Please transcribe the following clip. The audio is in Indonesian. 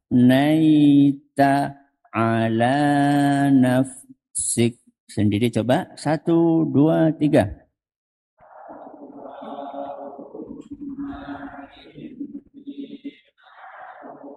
naita ala nafsik. Sendiri coba. 1, 2, 3.